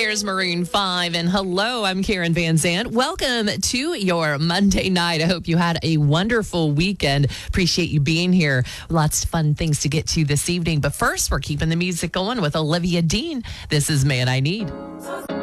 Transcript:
There's Maroon 5. And hello, I'm Karen Van Zandt. Welcome to your Monday night. I hope you had a wonderful weekend. Appreciate you being here. Lots of fun things to get to this evening. But first, we're keeping the music going with Olivia Dean. This is Man I Need.